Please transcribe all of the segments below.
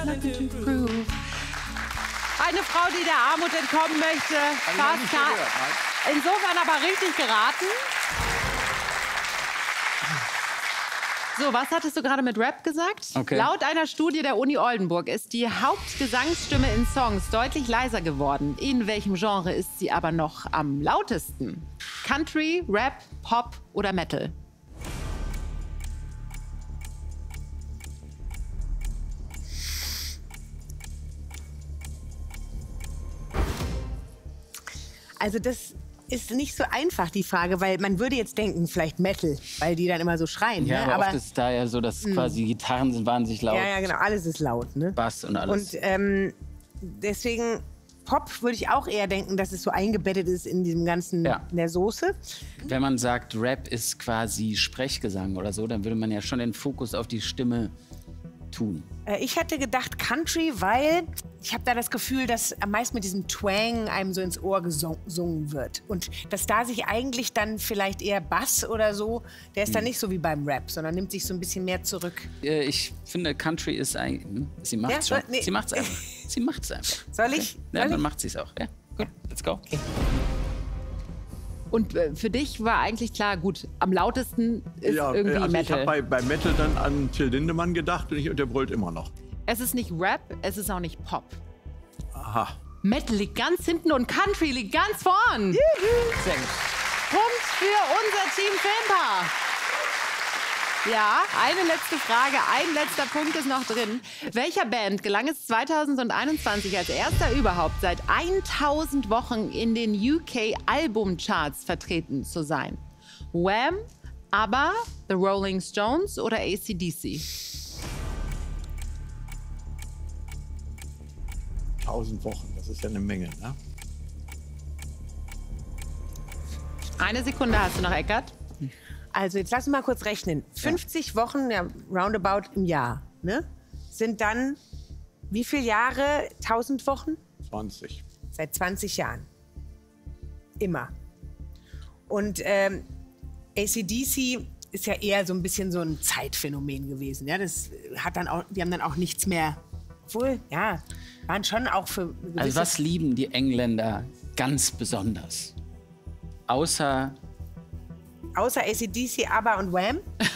Eine Frau, die der Armut entkommen möchte. Fast insofern aber richtig geraten. So, was hattest du gerade mit Rap gesagt? Okay. Laut einer Studie der Uni Oldenburg ist die Hauptgesangsstimme in Songs deutlich leiser geworden. In welchem Genre ist sie aber noch am lautesten? Country, Rap, Pop oder Metal? Also das ist nicht so einfach, die Frage, weil man würde jetzt denken, vielleicht Metal, weil die dann immer so schreien. Ja, ne? aber oft ist da ja so, dass quasi Gitarren sind wahnsinnig laut. Ja, genau, alles ist laut. Ne? Bass und alles. Und deswegen Pop würde ich auch eher denken, dass es so eingebettet ist in diesem ganzen, in der Soße. Wenn man sagt, Rap ist quasi Sprechgesang oder so, dann würde man ja schon den Fokus auf die Stimme tun. Ich hätte gedacht Country, weil ich habe da das Gefühl, dass am meisten mit diesem Twang einem so ins Ohr gesungen wird. Und dass da sich eigentlich dann vielleicht eher Bass oder so, der ist dann nicht so wie beim Rap, sondern nimmt sich so ein bisschen mehr zurück. Ich finde, Country ist eigentlich... Sie macht es schon. Nee. Sie macht es einfach. Sie macht es einfach. Soll ich? Okay. Ja, dann macht sie es auch. Ja, gut, let's go. Okay. Und für dich war eigentlich klar, gut, am lautesten ist irgendwie also Metal. Ich habe bei Metal dann an Till Lindemann gedacht und der brüllt immer noch. Es ist nicht Rap, es ist auch nicht Pop. Aha. Metal liegt ganz hinten und Country liegt ganz vorn. Sehr gut. Punkt für unser Team Filmpaar. Ja, eine letzte Frage, ein letzter Punkt ist noch drin. Welcher Band gelang es 2021 als erster überhaupt seit 1000 Wochen in den UK-Albumcharts vertreten zu sein? Wham, ABBA, The Rolling Stones oder AC/DC? 1000 Wochen, das ist ja eine Menge, ne? Eine Sekunde hast du noch, Eckart. Also jetzt lass uns mal kurz rechnen. 50 Wochen, ja, roundabout im Jahr, ne? Sind dann wie viele Jahre 1000 Wochen? 20. Seit 20 Jahren. Immer. Und AC/DC ist ja eher so ein bisschen so ein Zeitphänomen gewesen. Ja? Das hat dann auch, die haben dann auch nichts mehr. Obwohl, ja, waren schon auch für gewisse... Also was lieben die Engländer ganz besonders? Außer AC/DC, ABBA und Wham?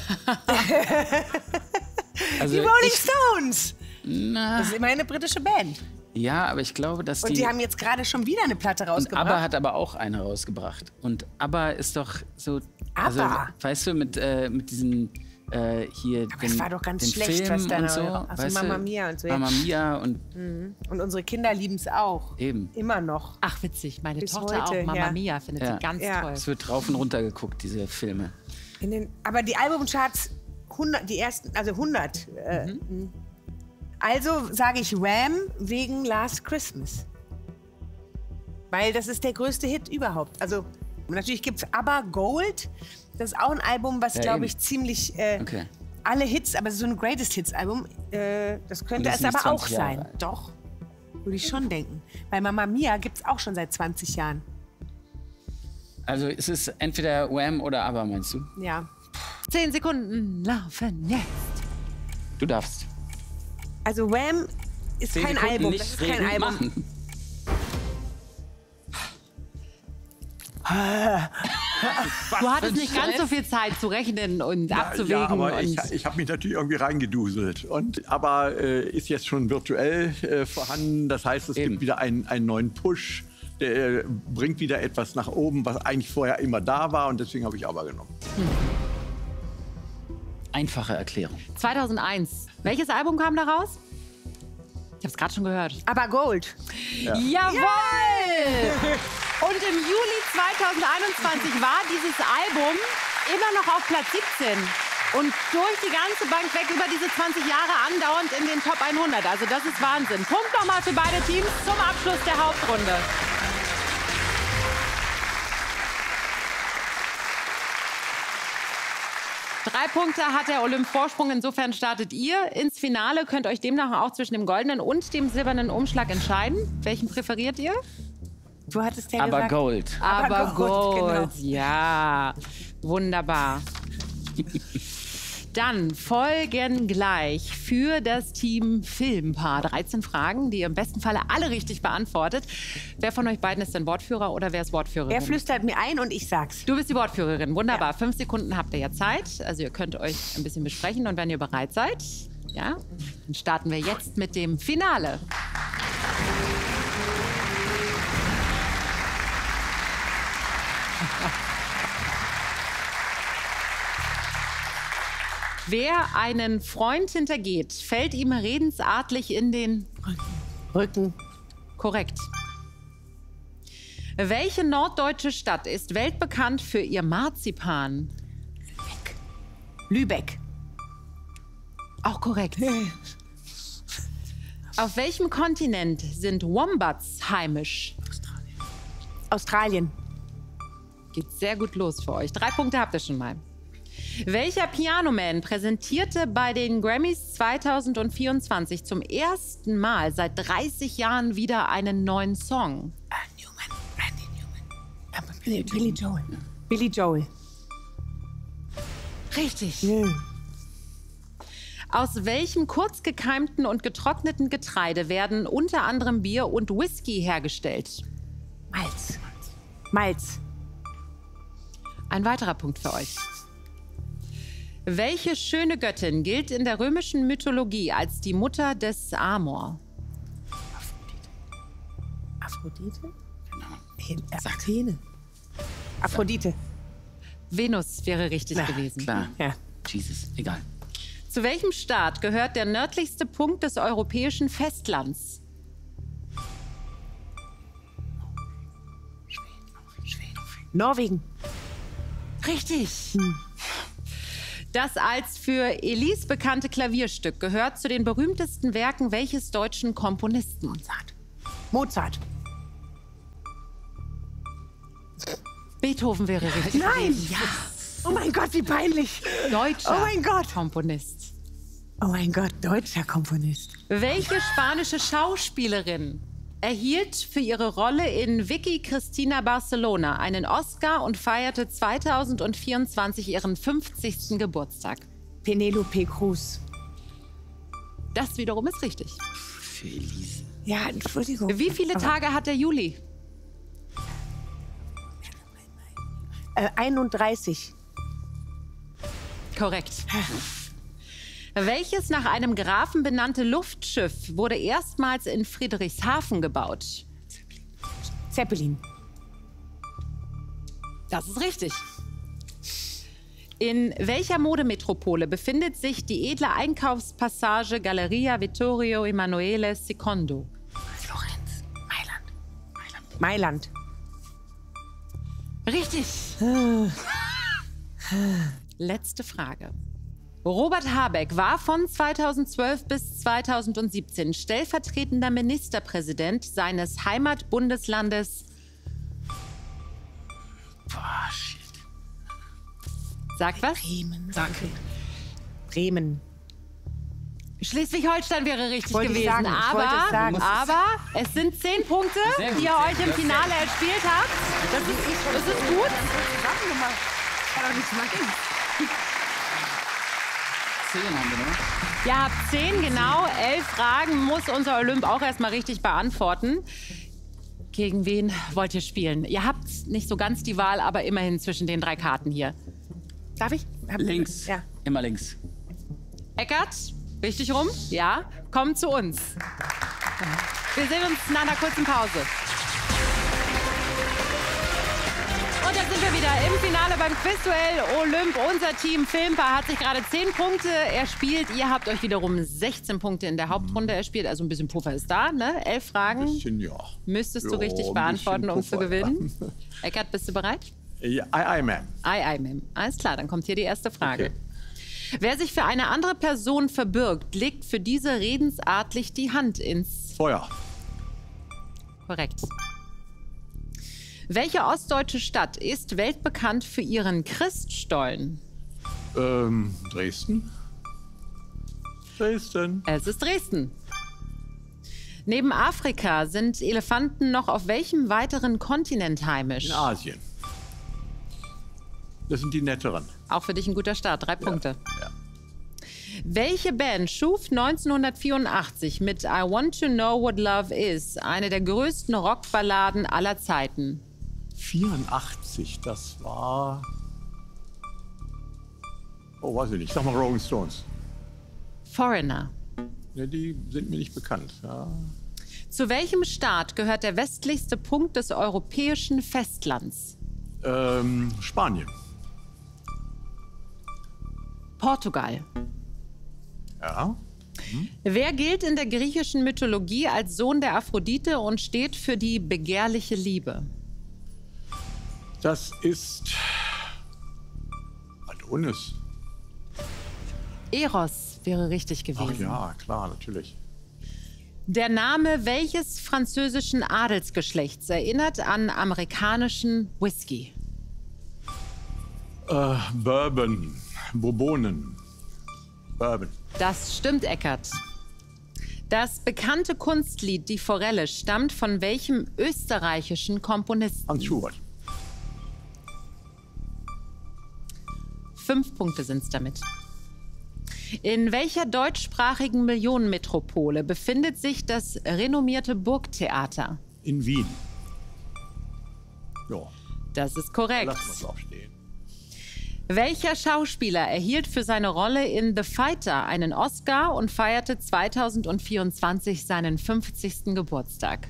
also die Rolling Stones! Das ist immerhin eine britische Band. Ja, aber ich glaube, dass Und die haben jetzt gerade schon wieder eine Platte rausgebracht. ABBA hat aber auch eine rausgebracht. Und ABBA ist doch so... Also, ABBA? weißt du, mit diesen... hier aber den, es war doch ganz den schlecht, Film was da und so, also weißt Mamma du? Mia und so. Mamma Mia und... Und unsere Kinder lieben es auch. Eben. Immer noch. Ach, witzig. Meine Bis Tochter heute, auch. Mama ja. Mia findet sie ganz toll. Es wird rauf und runter geguckt, diese Filme. Aber die Albumcharts, 100, die ersten, also 100. Also sage ich Wham wegen Last Christmas. Weil das ist der größte Hit überhaupt. Also natürlich gibt es ABBA Gold. Das ist auch ein Album, was, glaube ich, ziemlich alle Hits, aber es ist so ein Greatest Hits Album. Das könnte es aber auch sein. Doch, würde ich schon denken. Bei Mamma Mia gibt es auch schon seit 20 Jahren. Also es ist entweder Wham oder ABBA, meinst du? Ja. 10 Sekunden laufen jetzt. Du darfst. Also Wham ist 10 kein Sekunden Album. nicht Das ist kein reden, Album. machen. Du hattest nicht ganz so viel Zeit zu rechnen und abzuwägen. Ja, aber und ich habe mich natürlich irgendwie reingeduselt. Aber ist jetzt schon virtuell vorhanden. Das heißt, es gibt wieder einen neuen Push. Der bringt wieder etwas nach oben, was eigentlich vorher immer da war. Und deswegen habe ich aber genommen. Einfache Erklärung. 2001. Welches Album kam da raus? Ich habe es gerade schon gehört. Aber Gold. Ja. Jawohl! Und im Juli 2021 war dieses Album immer noch auf Platz 17. Und durch die ganze Bank weg über diese 20 Jahre andauernd in den Top 100. Also das ist Wahnsinn. Punkt nochmal für beide Teams zum Abschluss der Hauptrunde. Drei Punkte hat der Olymp Vorsprung. Insofern startet ihr ins Finale. Könnt euch demnach auch zwischen dem goldenen und dem silbernen Umschlag entscheiden. Welchen präferiert ihr? Du hattest ja Aber gesagt... Gold. Aber Gold, genau. ja. Wunderbar. Dann folgen gleich für das Team Filmpaar 13 Fragen, die ihr im besten Falle alle richtig beantwortet. Wer von euch beiden ist denn Wortführer oder wer ist Wortführerin? Er flüstert mir ein und ich sag's. Du bist die Wortführerin. Wunderbar. 5 Sekunden habt ihr ja Zeit. Also ihr könnt euch ein bisschen besprechen. Und wenn ihr bereit seid, ja, dann starten wir jetzt mit dem Finale. Wer einen Freund hintergeht, fällt ihm redensartlich in den Rücken. Korrekt. Welche norddeutsche Stadt ist weltbekannt für ihr Marzipan? Lübeck. Auch korrekt. Auf welchem Kontinent sind Wombats heimisch? Australien. Geht sehr gut los für euch. 3 Punkte habt ihr schon mal. Welcher Pianoman präsentierte bei den Grammys 2024 zum ersten Mal seit 30 Jahren wieder einen neuen Song? Randy Newman. Billy Joel. Billy Joel. Richtig. Aus welchem kurz gekeimten und getrockneten Getreide werden unter anderem Bier und Whisky hergestellt? Malz. Ein weiterer Punkt für euch. Welche schöne Göttin gilt in der römischen Mythologie als die Mutter des Amor? Aphrodite? Athene. Aphrodite. Venus wäre richtig gewesen. Klar. Ja. Jesus, egal. Zu welchem Staat gehört der nördlichste Punkt des europäischen Festlands? Norwegen. Richtig. Das als für Elise bekannte Klavierstück gehört zu den berühmtesten Werken welches deutschen Komponisten? Mozart. Beethoven wäre richtig. Nein! gewesen. Oh mein Gott, wie peinlich. Deutscher Oh mein Gott. Komponist. Oh mein Gott, deutscher Komponist. Welche spanische Schauspielerin erhielt für ihre Rolle in Vicky Cristina Barcelona einen Oscar und feierte 2024 ihren 50. Geburtstag? Penelope Cruz. Das wiederum ist richtig. Für Elise. Ja, Entschuldigung. Wie viele Tage hat der Juli? 31. Korrekt. Welches nach einem Grafen benannte Luftschiff wurde erstmals in Friedrichshafen gebaut? Zeppelin. Das ist richtig. In welcher Modemetropole befindet sich die edle Einkaufspassage Galleria Vittorio Emanuele II? Florenz. Mailand. Richtig. Letzte Frage. Robert Habeck war von 2012 bis 2017 stellvertretender Ministerpräsident seines Heimatbundeslandes. Boah, shit. Sagt was? Bremen. Schleswig-Holstein wäre richtig Wollte ich gewesen, sagen, ich wollte es sagen. aber es sind 10 Punkte, Sehr gut, die ihr sehr euch gut, im sehr Finale gut. erspielt habt. Das ist gut. Kann doch nicht machen. 10 haben wir noch. Ihr habt 10, genau. 11 Fragen muss unser Olymp auch erstmal richtig beantworten. Gegen wen wollt ihr spielen? Ihr habt nicht so ganz die Wahl, aber immerhin zwischen den 3 Karten hier. Darf ich? Links. Ja. Immer links. Eckart, richtig rum? Ja. Kommt zu uns. Wir sehen uns nach einer kurzen Pause. Und da sind wir wieder im Finale beim Quizduell Olymp. Unser Team Filmpaar hat sich gerade 10 Punkte erspielt. Ihr habt euch wiederum 16 Punkte in der Hauptrunde erspielt. Also ein bisschen Puffer ist da, ne? 11 Fragen Bisschen, ja. müsstest du Ja, richtig ein beantworten, bisschen um zu Puffer, gewinnen. Eckart, bist du bereit? Ja, aye, man. Aye, Ma'am. Alles klar, dann kommt hier die erste Frage. Okay. Wer sich für eine andere Person verbirgt, legt für diese redensartlich die Hand ins... Feuer. Korrekt. Welche ostdeutsche Stadt ist weltbekannt für ihren Christstollen? Dresden. Dresden. Es ist Dresden. Neben Afrika sind Elefanten noch auf welchem weiteren Kontinent heimisch? In Asien. Das sind die netteren. Auch für dich ein guter Start, 3 Punkte. Ja. Welche Band schuf 1984 mit I Want to Know What Love Is eine der größten Rockballaden aller Zeiten? 84, das war... Oh, weiß ich nicht. Sag mal Rolling Stones. Foreigner. Ja, die sind mir nicht bekannt. Ja. Zu welchem Staat gehört der westlichste Punkt des europäischen Festlands? Spanien. Portugal. Ja. Wer gilt in der griechischen Mythologie als Sohn der Aphrodite und steht für die begehrliche Liebe? Das ist Adonis. Eros wäre richtig gewesen. Ach ja, klar, natürlich. Der Name welches französischen Adelsgeschlechts erinnert an amerikanischen Whisky? Bourbon. Bourbonen. Bourbon. Das stimmt, Eckert. Das bekannte Kunstlied Die Forelle stammt von welchem österreichischen Komponisten? Hans Schubert. 5 Punkte sind's damit. In welcher deutschsprachigen Millionenmetropole befindet sich das renommierte Burgtheater? In Wien. Ja, Das ist korrekt. lassen wir es auch stehen. Welcher Schauspieler erhielt für seine Rolle in The Fighter einen Oscar und feierte 2024 seinen 50. Geburtstag?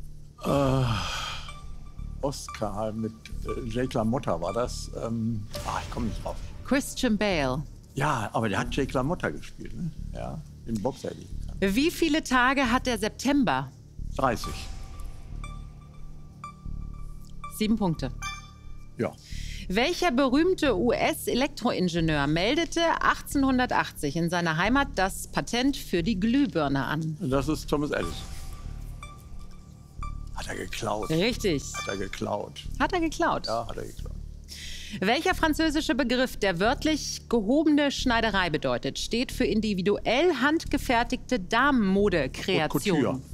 Oscar mit Jake LaMotta war das. Ich komme nicht drauf. Christian Bale. Ja, aber der hat Jake LaMotta gespielt, ne? Ja, den Boxer, den ich kann. Wie viele Tage hat der September? 30. 7 Punkte. Ja. Welcher berühmte US-Elektroingenieur meldete 1880 in seiner Heimat das Patent für die Glühbirne an? Das ist Thomas Edison. Hat er geklaut. Richtig. Hat er geklaut. Hat er geklaut? Ja, hat er geklaut. Welcher französische Begriff, der wörtlich gehobene Schneiderei bedeutet, steht für individuell handgefertigte Damenmode-Kreation? Haute Couture.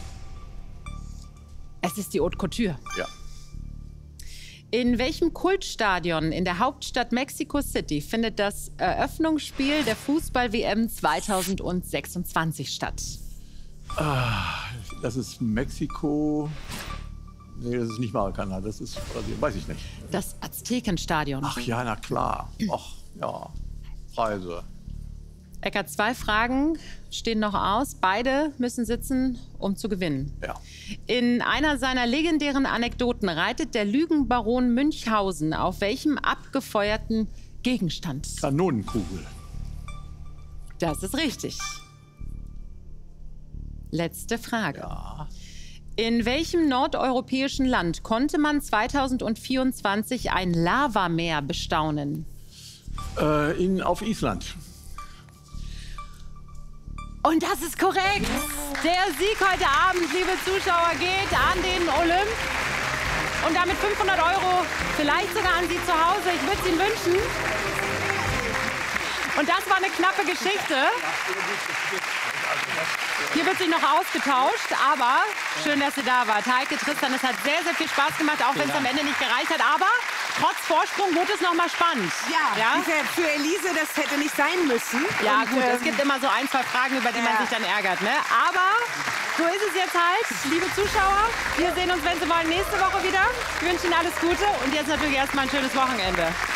Es ist die Haute Couture. Ja. In welchem Kultstadion in der Hauptstadt Mexico City findet das Eröffnungsspiel der Fußball-WM 2026 statt? Das ist Mexiko. Nee, das ist nicht Maracana, das ist Brasilien, weiß ich nicht. Das Aztekenstadion. Ach ja, na klar. Ach ja, Preise. Eckert, 2 Fragen stehen noch aus. Beide müssen sitzen, um zu gewinnen. Ja. In einer seiner legendären Anekdoten reitet der Lügenbaron Münchhausen auf welchem abgefeuerten Gegenstand? Kanonenkugel. Das ist richtig. Letzte Frage. Ja. In welchem nordeuropäischen Land konnte man 2024 ein Lavameer bestaunen? Auf Island. Und das ist korrekt. Der Sieg heute Abend, liebe Zuschauer, geht an den Olymp. Und damit 500 €, vielleicht sogar an Sie zu Hause. Ich würde es Ihnen wünschen. Und das war eine knappe Geschichte. Hier wird sich noch ausgetauscht, aber schön, dass Sie da wart. Heike, Tristan, es hat sehr, sehr viel Spaß gemacht, auch wenn es am Ende nicht gereicht hat. Aber trotz Vorsprung wurde es noch mal spannend. Ja? Für Elise, das hätte nicht sein müssen. Ja, Und, gut, es gibt immer so 1, 2 Fragen, über die man sich dann ärgert. Ne? Aber so ist es jetzt halt, liebe Zuschauer. Wir sehen uns, wenn Sie wollen, nächste Woche wieder. Ich wünsche Ihnen alles Gute und jetzt natürlich erstmal ein schönes Wochenende.